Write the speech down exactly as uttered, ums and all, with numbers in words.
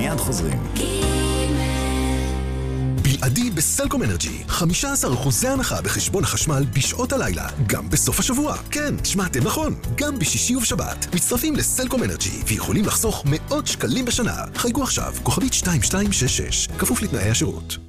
מיד חוזרים. בלעדי בסלקום אנרג'י, חמישה עשר אחוזי הנחה בחשבון החשמל בשעות הלילה, גם בסוף השבוע. כן, שמעתם נכון, גם בשישי ובשבת. מצטרפים לסלקום אנרג'י ויכולים לחסוך מאות שקלים בשנה. חייגו עכשיו, כוכבית שתיים שתיים שש שש, כפוף לתנאי השירות.